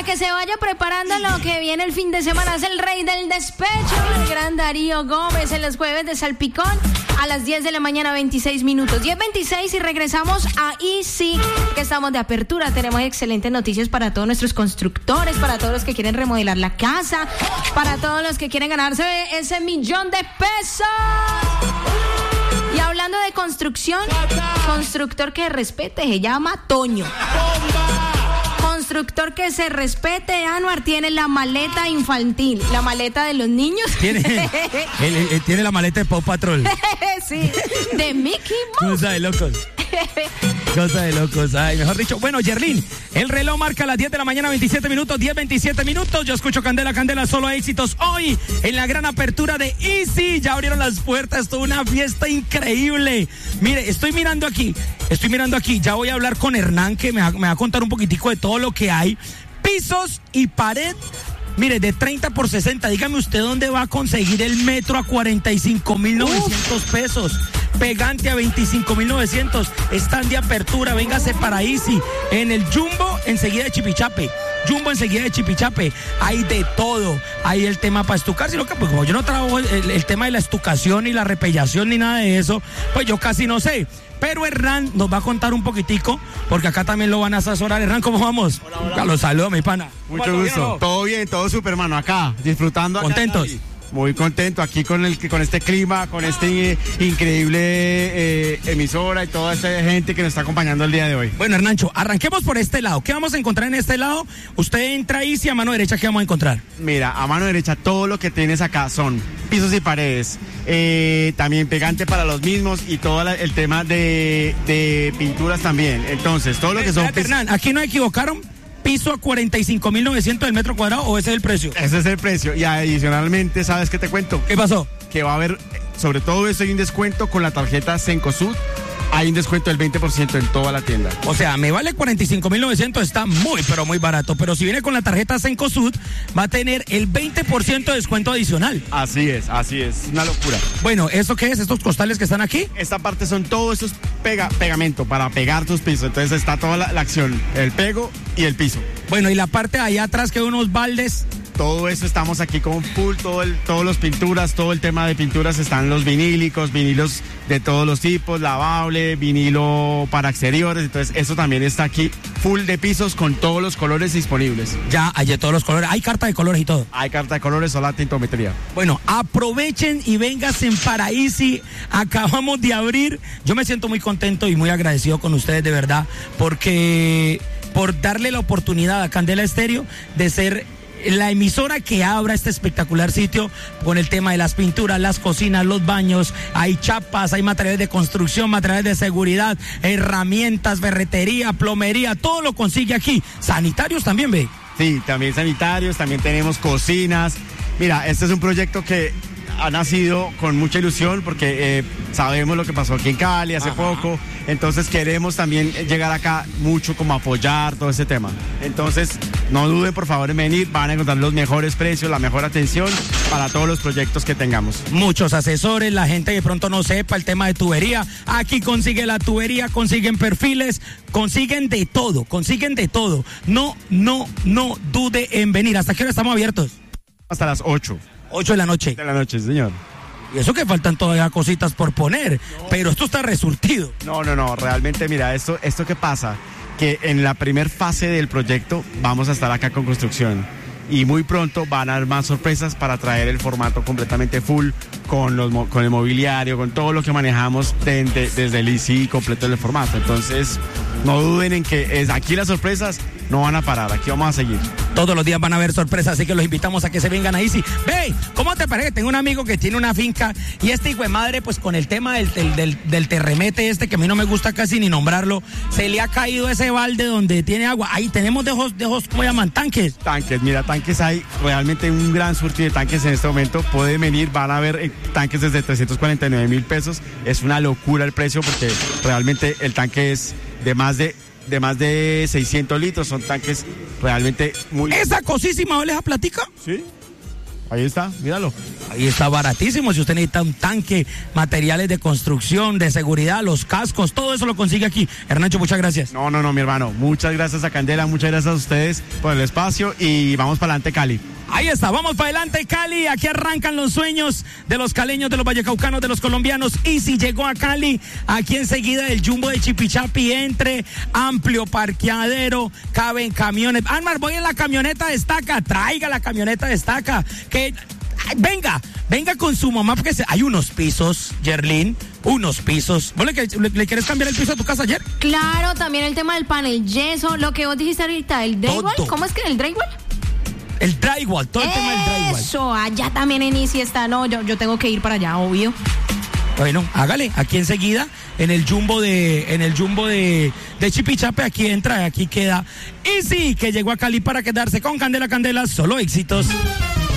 que se vaya preparando lo que viene el fin de semana. Es el rey del despecho, el gran Darío Gómez, en los jueves de Salpicón a las 10 de la mañana, 26 minutos. 10:26 y regresamos a Easy, que estamos de apertura. Tenemos excelentes noticias para todos nuestros constructores, para todos los que quieren remodelar la casa, para todos los que quieren ganarse ese $1,000,000 de pesos. Y hablando de construcción, constructor que respete se llama Toño. Constructor que se respete, Anuar, tiene la maleta infantil, la maleta de los niños. Tiene la maleta de Paw Patrol. Sí, de Mickey Mouse. Cosa de locos. Cosa de locos. Ay, mejor dicho. Bueno, Yerlin, el reloj marca las 10 de la mañana, 27 minutos, 10:27 minutos. Yo escucho Candela, Candela, solo éxitos. Hoy, en la gran apertura de Easy, ya abrieron las puertas, toda una fiesta increíble. Mire, estoy mirando aquí. Ya voy a hablar con Hernán, que me va a contar un poquitico de todo lo que hay. Pisos y pared. Mire, de 30 por 60, dígame usted dónde va a conseguir el metro a 45,900 pesos. Pegante a 25,900. Están de apertura, véngase para Easy. En el Jumbo, enseguida de Chipichape. Hay de todo. Hay el tema para estucar. Sino que, pues, como yo no trabajo el tema de la estucación ni la repellación ni nada de eso, pues yo casi no sé. Pero Hernán nos va a contar un poquitico, porque acá también lo van a asesorar. Hernán, ¿cómo vamos? Hola. Los saludo, mi pana. Mucho gusto. Todo bien, todo súper, hermano. Acá, disfrutando. ¿Contentos? Muy contento aquí con este clima, con este increíble emisora y toda esta gente que nos está acompañando el día de hoy. Bueno, Hernancho, arranquemos por este lado. ¿Qué vamos a encontrar en este lado? Usted entra ahí, si a mano derecha, ¿qué vamos a encontrar? Mira, a mano derecha todo lo que tienes acá son pisos y paredes, también pegante para los mismos y todo el tema de pinturas también. Entonces, todo lo que son... Hernán, ¿aquí no equivocaron? ¿Piso a 45,900 del metro cuadrado o ese es el precio? Ese es el precio. Y adicionalmente, ¿sabes qué te cuento? ¿Qué pasó? Que va a haber, sobre todo esto, hay un descuento con la tarjeta Cencosud. Hay un descuento del 20% en toda la tienda. O sea, me vale 45,900, está muy, pero muy barato. Pero si viene con la tarjeta Cencosud, va a tener el 20% de descuento adicional. Así es, una locura. Bueno, ¿eso qué es? ¿Estos costales que están aquí? Esta parte son todos estos pegamento para pegar tus pisos. Entonces está toda la acción, el pego y el piso. Bueno, y la parte de allá atrás que hay unos baldes. Todo eso estamos aquí con full, todos los pinturas, todo el tema de pinturas, están los vinilos de todos los tipos, lavable, vinilo para exteriores, entonces eso también está aquí, full de pisos con todos los colores disponibles. Ya, hay de todos los colores, hay carta de colores y todo. Hay carta de colores, solo la tintometría. Bueno, aprovechen y vénganse para Easy, acabamos de abrir, yo me siento muy contento y muy agradecido con ustedes de verdad, porque por darle la oportunidad a Candela Estéreo de ser la emisora que abra este espectacular sitio con el tema de las pinturas, las cocinas, los baños, hay chapas, hay materiales de construcción, materiales de seguridad, herramientas, ferretería, plomería, todo lo consigue aquí. Sanitarios también, ve. Sí, también sanitarios, también tenemos cocinas. Mira, este es un proyecto que ha nacido con mucha ilusión porque sabemos lo que pasó aquí en Cali hace poco, entonces queremos también llegar acá mucho como apoyar todo ese tema. Entonces, no duden por favor en venir, van a encontrar los mejores precios, la mejor atención para todos los proyectos que tengamos. Muchos asesores, la gente de pronto no sepa el tema de tubería, aquí consigue la tubería, consiguen perfiles, consiguen de todo. No dude en venir. ¿Hasta qué hora estamos abiertos? Hasta las 8. 8 de la noche. De la noche, señor. Y eso que faltan todavía cositas por poner, pero esto está resurtido. No, realmente mira, esto que pasa, que en la primer fase del proyecto vamos a estar acá con construcción y muy pronto van a haber más sorpresas para traer el formato completamente full con el mobiliario, con todo lo que manejamos desde el Easy completo del formato. Entonces, no duden en que aquí las sorpresas no van a parar, aquí vamos a seguir. Todos los días van a haber sorpresas, así que los invitamos a que se vengan a Easy. Ve, ¿cómo te parece? Tengo un amigo que tiene una finca y este hijo de madre, pues con el tema del terremete que a mí no me gusta casi ni nombrarlo, se le ha caído ese balde donde tiene agua. Ahí tenemos dejos, ¿cómo llaman? Tanques. Mira, tanques hay realmente un gran surtido de tanques en este momento. Pueden venir, van a ver tanques desde 349,000 pesos. Es una locura el precio porque realmente el tanque es de más de 600 litros, son tanques realmente muy... ¿Esa cosísima vale esa platica? Sí. Ahí está, míralo. Ahí está baratísimo. Si usted necesita un tanque, materiales de construcción, de seguridad, los cascos, todo eso lo consigue aquí. Hernancho, muchas gracias. No, mi hermano. Muchas gracias a Candela, muchas gracias a ustedes por el espacio y vamos para adelante, Cali. Ahí está, vamos para adelante, Cali. Aquí arrancan los sueños de los caleños, de los vallecaucanos, de los colombianos. Y si llegó a Cali, aquí enseguida el Jumbo de Chipichapi, entre amplio parqueadero, caben camiones. Almar, voy en la camioneta Destaca, traiga la camioneta Destaca. Que venga con su mamá, porque hay unos pisos, Yerlin, unos pisos. ¿Vos le quieres cambiar el piso a tu casa ayer? Claro, también el tema del panel yeso, lo que vos dijiste ahorita, el drywall. ¿Cómo es que el drywall? El drywall, todo el tema del drywall. Eso, allá también en Easy está, no, yo tengo que ir para allá, obvio. Bueno, hágale, aquí enseguida, en el Jumbo de Chipichape, aquí entra, aquí queda Easy, que llegó a Cali para quedarse con Candela, solo éxitos.